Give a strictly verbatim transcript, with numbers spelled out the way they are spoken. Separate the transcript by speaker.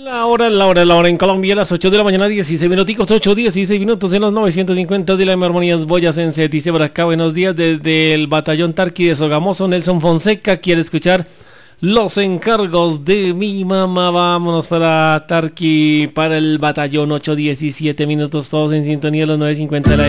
Speaker 1: La hora, la hora, la hora en Colombia, las ocho de la mañana, dieciséis minuticos, ocho, dieciséis minutos en los novecientos cincuenta de la Armonías Boyacense. Dice por acá, buenos días desde el batallón Tarqui de Sogamoso. Nelson Fonseca quiere escuchar los encargos de mi mamá. Vámonos para Tarqui, para el batallón, ocho, diecisiete minutos, todos en sintonía, los nueve cincuenta de la